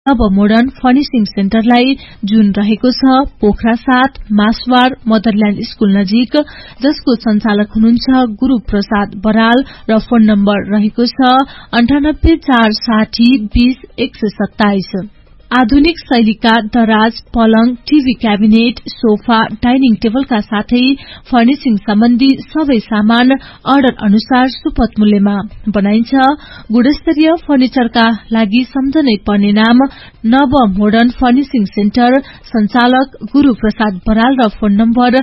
अब modern furnishing सेन्टरलाई जुन रहेको छ पोखरा 7 मासवार मदरल्याण्ड स्कूल नजिक, जसको संचालक हुनुहुन्छ गुरु प्रसाद बराल र फोन नम्बर रहेको छ 9846020127। आधुनिक शैलीका दराज, पलंग, टीभी क्याबिनेट, सोफा, डाइनिङ टेबलका साथै फर्निशिङ सम्बन्धी सबै सामान अर्डर अनुसार सुपथ मूल्यमा बनाइन्छ। गुणस्तरीय फर्निचरका लागि सम्झनै पर्ने नाम नव मोडर्न फर्निशिङ सेन्टर, संचालक गुरु प्रसाद बराल र फोन नम्बर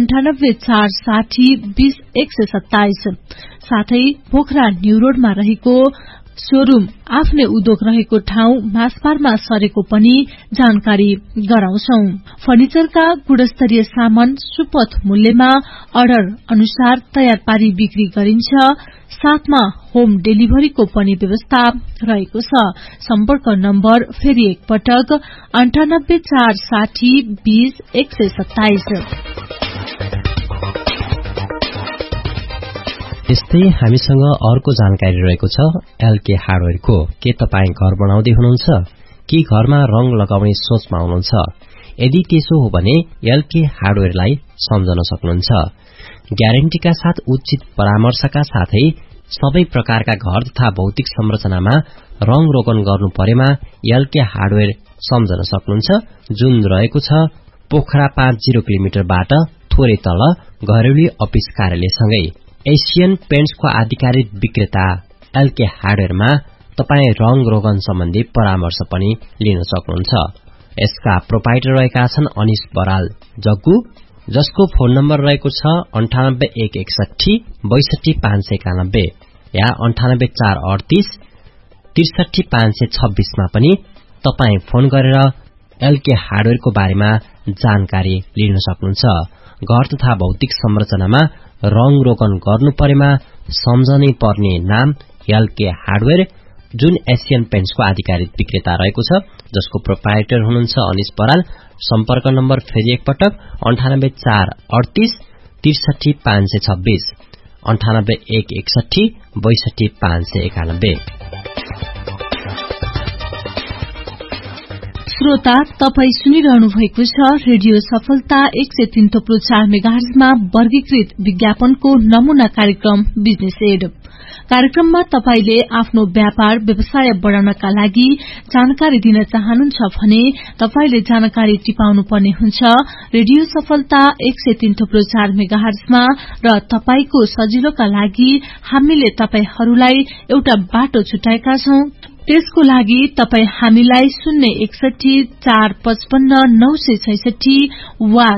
9846020127। साथै पोखरा न्यू रोडमा रहेको शोरूम आफ्नै उद्योग रहेको ठाउँ मासपारमा सरेको पनि जानकारी गराउँछौ। फर्निचरका गुणस्तरीय सामान सुपथ मूल्यमा अर्डर अनुसार तयार पारी बिक्री गरिन्छ। साथमा होम डेलिभरीको पनि व्यवस्था रहेको छ। सम्पर्क नम्बर फेरि एकपटक 9846020127। यस्तै हामीसँग अर्को जानकारी रहेको छ एलके हार्डवेयरको। के तपाई घर बनाउँदै हुनुहुन्छ कि घरमा रंग लगाउने सोचमा हुनुहुन्छ? यदि त्यसो हो भने एलके हार्डवेयरलाई सम्झन सक्नुहुन्छ। ग्यारेन्टीका साथ उचित परामर्शका साथै सबै प्रकारका घर तथा भौतिक संरचनामा रंग रोगन गर्नु परेमा एलके हार्डवेयर सम्झन सक्नुहुन्छ, जुन रहेको छ पोखरा 50 किलोमिटरबाट थोरै तल घरेलु अफिस कार्यालयसँगै। एशियन पेन्ट्सको आधिकारिक विक्रेता एलके हार्डवेयरमा तपाई रंग रोगन सम्बन्धी परामर्श पनि लिन सक्नुहुन्छ। यसका प्रोपाइटर रहेका छन् अनिश बराल जग्गु, जसको फोन नम्बर रहेको छ 9816162591 या 9843 63526 मा पनि तपाई फोन गरेर एलके हार्डवेयरको बारेमा जानकारी लिन सक्नुहुन्छ। घर तथा भौतिक संरचनामा रंग रोगन गर्नु परेमा सम्झनै पर्ने नाम एलके हार्डवेयर, जुन एशियन पेन्ट्सको आधिकारिक विक्रेता रहेको छ, जसको प्रोपाइटर हुनुहुन्छ अनिश बराल। सम्पर्क नम्बर फेरि एकपटक 9843 63526 981616 62591। श्रोता, तपाई सुनिरहनु भएको छ रेडियो सफलता 103.4 मेगाहर्जमा वर्गीकृत विज्ञापनको नमूना कार्यक्रम बिजनेस एड। कार्यक्रममा तपाईले आफ्नो व्यापार व्यवसाय बढाउनका लागि जानकारी दिन चाहनुहुन्छ भने तपाईले जानकारी टिपाउनु पर्ने हुन्छ रेडियो सफलता 103.4 मेगाहर्जमा। र तपाईको सजिलोका लागि हामीले तपाईहरूलाई एउटा बाटो छुटाएका छौं। त्यसको लागि तपाई हामीलाई 061455966 वा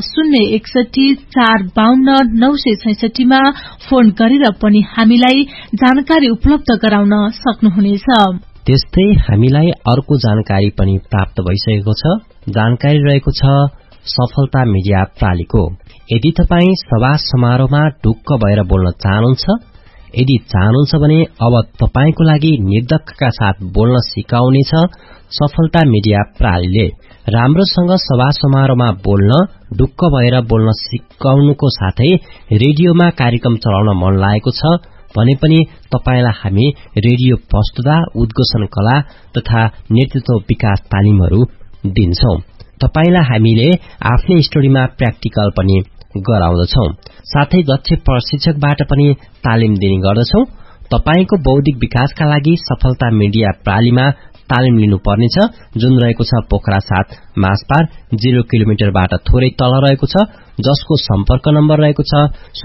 061452966 मा फोन गरेर पनि हामीलाई जानकारी उपलब्ध गराउन सक्नुहुनेछ। त्यस्तै हामीलाई अर्को जानकारी पनि प्राप्त भइसकेको छ। जानकारी रहेको छ सफलता मिडिया प्रालीको। यदि तपाई सभा समारोहमा ढुक्क भएर बोल्न चाहनुहुन्छ, यदि चाहनुहुन्छ भने अब तपाईको लागि निर्धक्कका साथ बोल्न सिकाउनेछ सफलता मिडिया प्रालीले। राम्रोसँग सभा समारोहमा बोल्न, ढुक्क भएर बोल्न सिकाउनुको साथै रेडियोमा कार्यक्रम चलाउन मन लागेको छ भने पनि तपाईलाई हामी रेडियो प्रस्तुता, उद्घोषण कला तथा नेतृत्व विकास तालिमहरू दिन्छौं। तपाईलाई हामीले आफ्नै स्टुडियोमा प्र्याक्टिकल पनि गराउँदछौं। साथै दक्ष प्रशिक्षकबाट पनि तालिम दिने गर्दछौं। तपाईको बौद्धिक विकासका लागि सफलता मिडिया प्रालीमा तालिम लिनुपर्नेछ, जुन रहेको छ पोखरा 7 मासपार 0 किलोमिटरबाट थोरै तल रहेको छ, जसको सम्पर्क नम्बर रहेको छ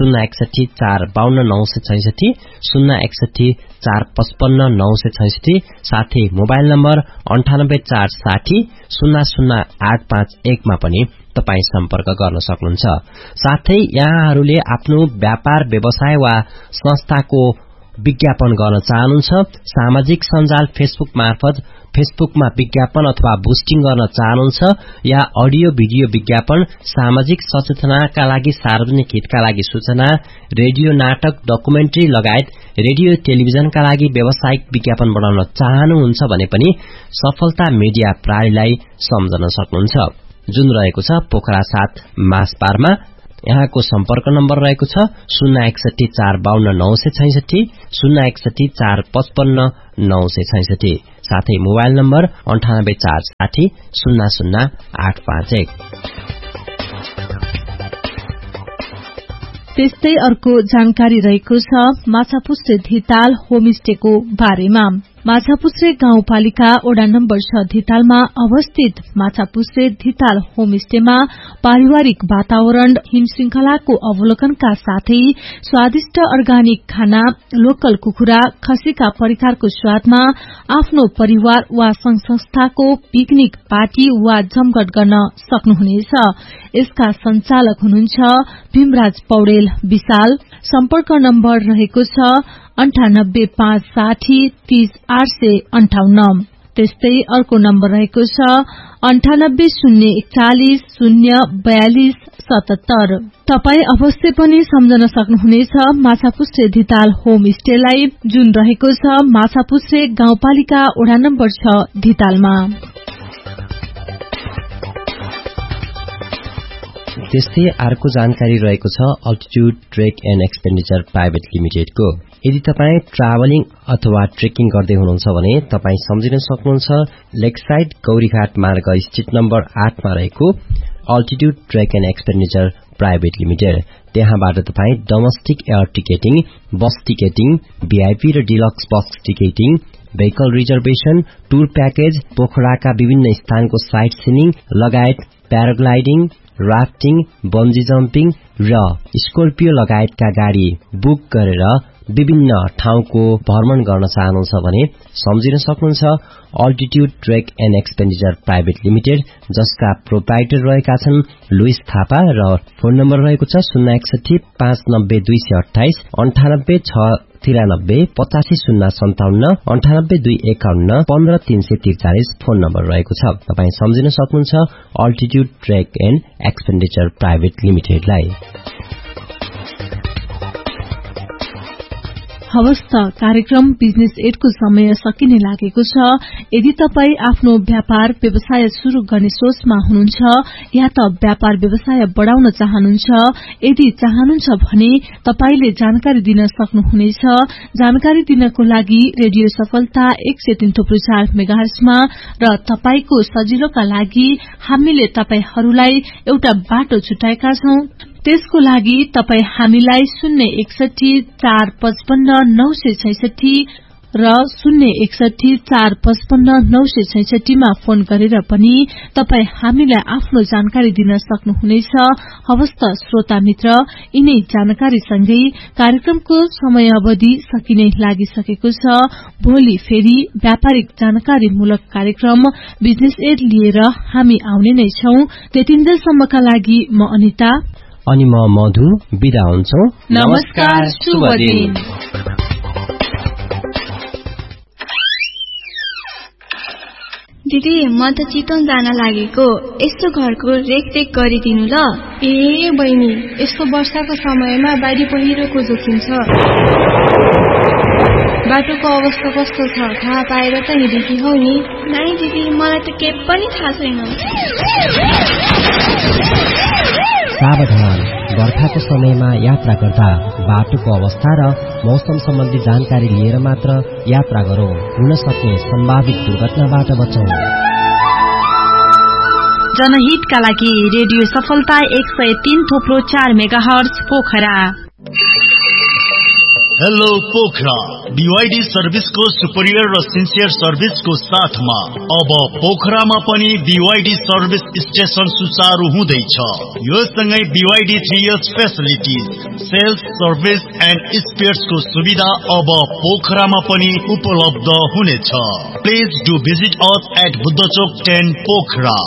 061452966 061455966 साथै मोबाइल नम्बर 9846 00851 मा पनि तपाई सम्पर्क गर्न सक्नुहुन्छ। साथै यहाँहरूले आफ्नो व्यापार व्यवसाय वा संस्थाको विज्ञापन गर्न चाहनुहुन्छ, सामाजिक सञ्जाल फेसबुक मार्फत फेसबुकमा विज्ञापन अथवा बुस्टिङ गर्न चाहनुहुन्छ, या अडियो भिडियो विज्ञापन, सामाजिक सचेतनाका लागि, सार्वजनिक हितका लागि सूचना, रेडियो नाटक, डकुमेन्ट्री लगायत रेडियो टेलिभिजनका लागि व्यावसायिक विज्ञापन बनाउन चाहनुहुन्छ भने पनि सफलता मिडिया प्रालीलाई सम्झन सक्नुहुन्छ, जुन रहेको छ पोखरा 7 मासपारमा। यहाँको सम्पर्क नम्बर रहेको छ 061 452 966 061 455 966 साथै मोबाइल नम्बर 98 460 00 851। त्यस्तै अर्को जानकारी रहेको छ माछापुच्छ्रे धिताल होमस्टेको बारेमा। माछापुच्छ्रे गाउँपालिका वडा नम्बर 6 धितालमा अवस्थित माछापुच्छ्रे धिताल होमस्टेमा पारिवारिक वातावरण, हिम श्रृंखलाको अवलोकनका साथै स्वादिष्ट अर्गानिक खाना, लोकल कुखुरा, खसीका परिकारको स्वादमा आफ्नो परिवार वा संघ संस्थाको पिकनिक पार्टी वा जमघट गर्न सक्नुहुनेछ। यसका संचालक हुनुहुन्छ भीमराज पौडेल विशाल। सम्पर्क नम्बर रहेको छ 98 560 30 858। त्यस्तै अर्को नम्बर रहेको छ 98 041 042 77। तपाई अवश्य पनि सम्झन सक्नुहुनेछ माछापुच्छ्रे धिताल होमस्टेलाई, जुन रहेको छ माछापुच्छ्रे गाउँपालिका वडा नम्बर 6 धितालमा। त्यस्तै अर्को जानकारी रहेको छ altitude trek and expenditure private लिमिटेडको। यदि तपाई ट्राभलिङ अथवा ट्रेकिङ गर्दै हुनुहुन्छ भने तपाई सम्झिन सक्नुहुन्छ लेकसाइड गौरीघाट मार्ग स्ट्रिट नम्बर 8 मा रहेको altitude trek and expenditure private limited. त्यहाँबाट तपाई डोमेस्टिक एयर टिकेटिङ, बस टिकेटिङ, भिआइपी र डिलक्स बस ticketing, vehicle reservation, tour package, पोखराका विभिन्न स्थानको साइट सिनिङ लगायत प्याराग्लाइडिङ, राफ्टिङ, बन्जी जम्पिङ र स्कर्पियो लगायतका गाड़ी बुक गरेर विभिन्न ठाउँको भ्रमण गर्न चाहनुहुन्छ भने सम्झिन सक्नुहुन्छ altitude trek and expenditure private limited, जसका प्रोप्राइटर रहेका छन् लुइस थापा र फोन नम्बर रहेको छ 061 590 228 98 693 85 057 98 251 15 343 फोन नम्बर रहेको छ। तपाई सम्झिन सक्नुहुन्छ altitude trek and expenditure private लिमिटेडलाई। हवस् त, कार्यक्रम बिजनेस एडको समय सकिने लागेको छ। यदि तपाई आफ्नो व्यापार व्यवसाय शुरू गर्ने सोचमा हुनुहुन्छ या त व्यापार व्यवसाय बढ़ाउन चाहनुहुन्छ, यदि चाहनुहुन्छ भने तपाईले जानकारी दिन सक्नुहुनेछ। जानकारी दिनको लागि रेडियो सफलता 103.4 मेगाहर्जमा र तपाईको सजिलोका लागि हामीले तपाईहरूलाई एउटा बाटो छुटाएका छौं। त्यसको लागि तपाई हामीलाई 061 455 966 र 061 455 966 मा फोन गरेर पनि तपाई हामीलाई आफ्नो जानकारी दिन सक्नुहुनेछ। हवस् त श्रोता मित्र, यिनै जानकारी सँगै कार्यक्रमको समय अवधि सकिने लागिसकेको छ। भोलि फेरि व्यापारिक जानकारीमूलक कार्यक्रम बिजनेस एड लिएर हामी आउने नै छौं। त्यतिन्जेलसम्मका लागि म अनिता अनि म मधु बिदा हुन्छौं। नमस्कार, शुभ दिन। दिदी, म त चितवन जान लागेको, यस्तो घरको रेखदेख गरिदिनु ल। ए बहिनी, यस्तो वर्षाको समयमा बाढी पहिरोको जोखिम छ। बाटोको अवस्था कस्तो छ थाहा पाएर त हिँडेकी हौ नि। नाइ दिदी, मलाई त केही पनि थाहा छैन। सावधान, बर्खाको समयमा यात्रा गर्दा बाटोको अवस्था र मौसम सम्बन्धी जानकारी लिएर मात्र यात्रा गरौं। हुन सक्ने सम्भावित दुर्घटनाबाट बचौं। जनहितका लागि रेडियो सफलता 103.4 megahertz Pokhara. Hello Pokhara, BYD सर्भिसको superior र सिन्सियर सर्भिसको साथमा अब पोखरामा पनि BYD सर्भिस स्टेशन सुचारू हुँदैछ। यो सँगै BYD 3 years facilities, sales, service and स्पेयर्सको सुविधा अब पोखरामा पनि उपलब्ध हुनेछ। Please do visit us at बुद्धचोक 10 Pokhara.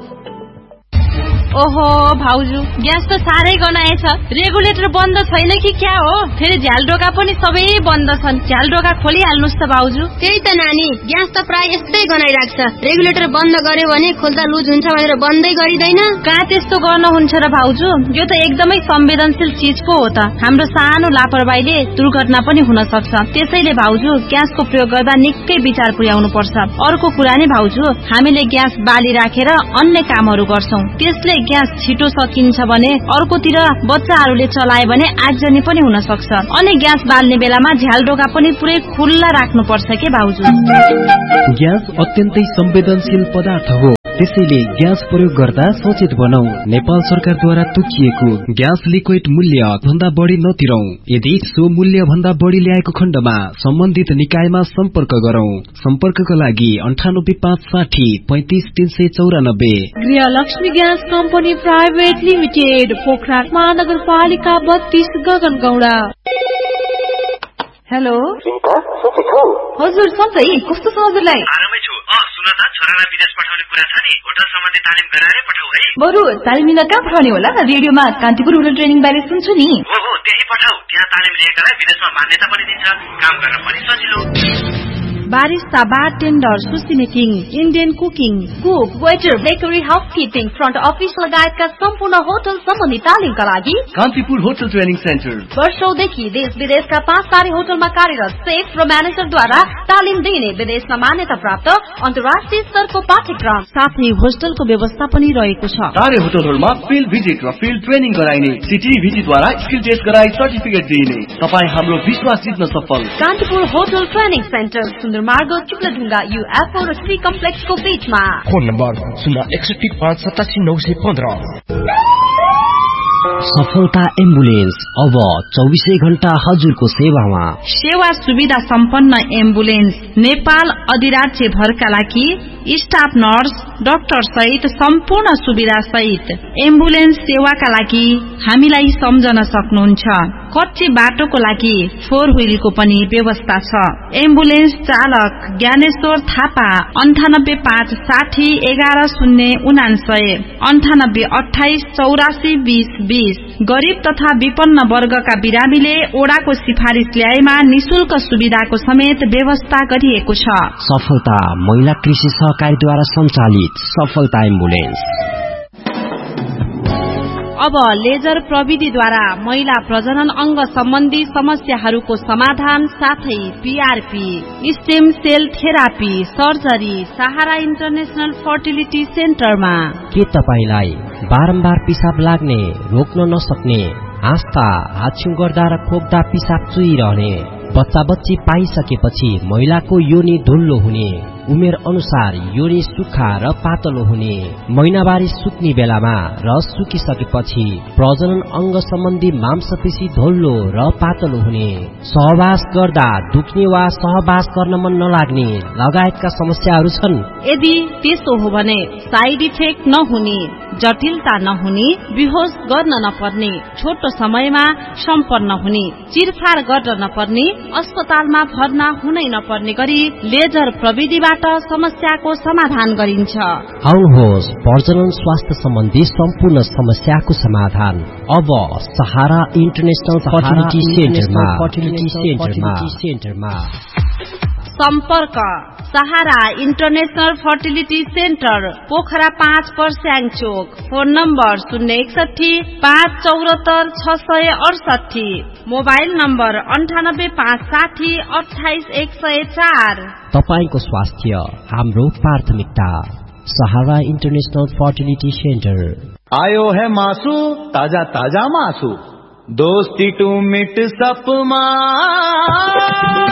ओहो भाउजू, ग्यास त साह्रै गनाएछ। रेगुलेटर बन्द छैन कि क्या हो? फेरि झ्यालडोका पनि सबै बन्द छन्। झ्यालडोका खोलिहाल्नुस् त भाउजू। त्यही त नानी, ग्यास त प्राय यस्तै गनाइराख्छ। रेगुलेटर बन्द गर्यो भने खोल्दा लुज हुन्छ भनेर बन्दै गरिदैन। कहाँ त्यस्तो गर्नुहुन्छ र भाउजू? यो त एकदमै संवेदनशील चीज पो हो त। हाम्रो सानो लापरवाहीले दुर्घटना पनि हुन सक्छ। त्यसैले भाउजू, ग्यासको प्रयोग गर्दा निकै विचार पुर्याउनु पर्छ। अर्को कुरा नि भाउजू, हामीले ग्यास बाली राखेर अन्य कामहरू गर्छौं, त्यसले ग्यास छिटो सकिन्छ भने अर्कोतिर बच्चाहरूले चलाए भने आगजनी पनि हुन सक्छ। अनि ग्यास बाल्ने बेलामा झ्यालडोका पनि पुरै खुल्ला राख्नुपर्छ के भाउजू। ग्यास अत्यन्तै संवेदनशील पदार्थ हो, त्यसैले ग्यास प्रयोग गर्दा सचेत बनौ। नेपाल सरकारद्वारा तोकिएको ग्यास लिक्विड मूल्य भन्दा बढी नतिरौ। यदि सो मूल्य भन्दा बढी ल्याएको खण्डमा सम्बन्धित निकायमा सम्पर्क गरौं। सम्पर्कका लागि 9856035394। गृहलक्ष्मी gas company private limited, Pokhara महानगरपालिका 32, गगनगौडा। हेलो हजुर सन्चै, कस्तो छ हजुरलाई? आरामै छु। सुन त, छोरालाई विदेश पठाउने कुरा छ नि, होटल सम्बन्धी तालिम गराएरै पठाऊ है। बरु तालिम लिन कहाँ पठाउने होला? रेडियोमा कान्तिपुर होटल ट्रेनिङ बारे सुन्छु नि। हो त्यही पठाऊ। त्यहाँ तालिम लिएकालाई विदेशमा मान्यता पनि दिन्छ, काम गर्न पनि सजिलो। बारिस्ता, बारटेन्डर, सुसी making, Indian cooking, cook, waiter, bakery, housekeeping, front office लगायतका सम्पूर्ण होटल सम्बन्धी तालिमका लागि कान्तिपुर होटल ट्रेनिङ सेन्टर वर्षौंदेखि देश विदेशका 5 तारे होटलमा कार्यरत सेफ र म्यानेजरद्वारा तालिम दिइने विदेशमा मान्यता प्राप्त अन्तर्राष्ट्रिय स्तरको पाठ्यक्रम साथै होस्टलको व्यवस्था पनि रहेको छ। तारे होटलहरुमा फिल्ड भिजिट र फिल्ड ट्रेनिङ गराइने, सिटिभिजीद्वारा स्किल टेस्ट गराई सर्टिफिकेट दिइने। तपाई हाम्रो विश्वास जित्न सफल। कान्तिपुर होटल ट्रेनिङ सेन्टर, मार्ग चुक्लाढुङ्गा, UFO र श्री कम्प्लेक्सको बीचमा। Phone number 061587915। सफलता एम्बुलेन्स अब 24 घण्टा हजुरको सेवामा। सेवा सुविधा सम्पन्न एम्बुलेन्स नेपाल अधिराज्य भरका लागि स्टाफ नर्स, डाक्टर सहित सम्पूर्ण सुविधा सहित एम्बुलेन्स सेवाका लागि हामीलाई सम्झन सक्नुहुन्छ। कच्ची बाटोको लागि 4 व्हीलको पनि व्यवस्था छ। एम्बुलेन्स चालक ज्ञानेश्वर थापा 9856011099 9828842020। गरीब तथा विपन्न वर्गका बिरामीले ओडाको सिफारिस ल्याएमा निशुल्क सुविधाको समेत व्यवस्था गरिएको छ। सफलता महिला कृषि सहकारीद्वारा सञ्चालित सफलता एम्बुलेन्स। अब लेजर प्रविधिद्वारा महिला प्रजनन अंग सम्बन्धी समस्याहरूको समाधान साथै PRP, stem sale therapy, surgery सहारा इन्टरनेशनल फर्टिलिटी सेन्टरमा। के तपाईलाई बारम्बार पिसाब लाग्ने, रोक्न नसक्ने, आस्था, हाछ्यु गर्दा र खोक्दा पिसाब चुइरहने, बच्चा बच्ची पाइसकेपछि महिलाको योनि ढुल्लो हुने, उमेर अनुसार योनि सुक्खा र पातलो हुने, महिनावारी सुक्ने बेलामा र सुकिसकेपछि प्रजनन अंग सम्बन्धी मांसपेशी ढोल्लो र पातलो हुने, सहवास गर्दा दुख्ने वा सहवास गर्न मन नलाग्ने लगायतका समस्याहरू छन्। यदि त्यसो हो भने साइड इफेक्ट नहुने, जटिलता नहुने, बेहोस गर्न नपर्ने, छोटो समयमा सम्पन्न हुने, चिरफार गर्न नपर्ने, अस्पतालमा भर्ना हुनै नपर्ने गरी लेजर प्रविधिबाट समस्याको समाधान गरिन्छ। आउनुहोस्, प्रजनन स्वास्थ्य सम्बन्धी सम्पूर्ण समस्याको समाधान अब सहारा इन्टरनेशनल फर्टिलिटी सेन्टरमा। सम्पर्क सहारा इन्टरनेशनल फर्टिलिटी सेन्टर, पोखरा 5 पर्स्याङ चोक। Phone number 061-574-668। Mobile number 9856028104। तपाईको स्वास्थ्य हाम्रो प्राथमिकता। सहारा इन्टरनेशनल फर्टिलिटी सेन्टर। आयो है मासु, ताजा ताजा मासु, दोस्ती टू मिट सपमा।